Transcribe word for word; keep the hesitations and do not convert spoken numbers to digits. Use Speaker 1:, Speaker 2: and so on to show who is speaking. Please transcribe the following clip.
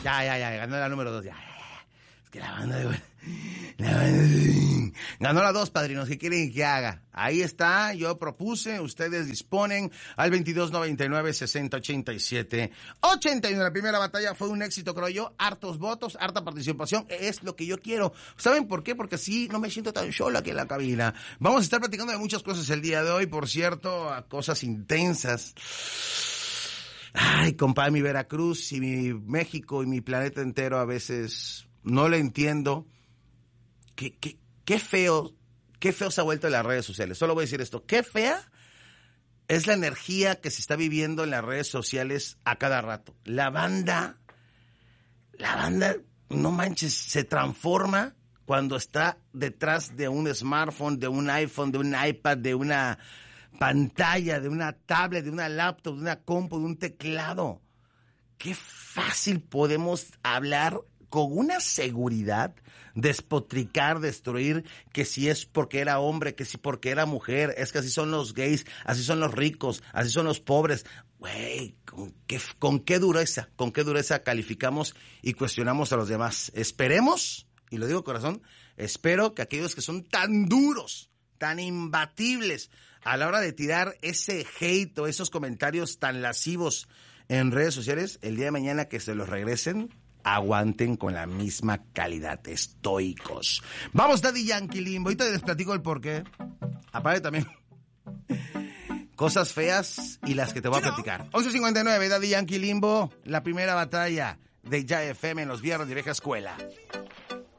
Speaker 1: Ya, ya, ya, ganó la número dos, ya, ya, ya. Es que la banda de... La banda de... Ganó la dos, padrinos, ¿qué quieren que haga? Ahí está, yo propuse, ustedes disponen al veintidós noventa y nueve sesenta ochenta y siete ochenta y uno. La primera batalla fue un éxito, creo yo, hartos votos, harta participación, es lo que yo quiero. ¿Saben por qué? Porque así no me siento tan sola aquí en la cabina. Vamos a estar platicando de muchas cosas el día de hoy, por cierto, a cosas intensas. Ay, compadre, mi Veracruz y mi México y mi planeta entero a veces no lo entiendo. Qué, qué, qué feo, qué feo se ha vuelto en las redes sociales. Solo voy a decir esto, qué fea es la energía que se está viviendo en las redes sociales a cada rato. La banda, la banda, no manches, se transforma cuando está detrás de un smartphone, de un iPhone, de un iPad, de una pantalla, de una tablet, de una laptop, de una compu, de un teclado. Qué fácil podemos hablar con una seguridad, despotricar, destruir, que si es porque era hombre, que si porque era mujer, es que así son los gays, así son los ricos, así son los pobres. Güey, ¿con qué, con qué dureza, con qué dureza calificamos y cuestionamos a los demás? Esperemos, y lo digo de corazón, espero que aquellos que son tan duros, tan imbatibles a la hora de tirar ese hate o esos comentarios tan lascivos en redes sociales, el día de mañana que se los regresen, aguanten con la misma calidad, estoicos. Vamos, Daddy Yankee Limbo, ahorita les platico el porqué. Aparte también cosas feas y las que te voy a platicar. once cincuenta y nueve, Daddy Yankee Limbo, la primera batalla de Ya F M en los viernes de vieja escuela.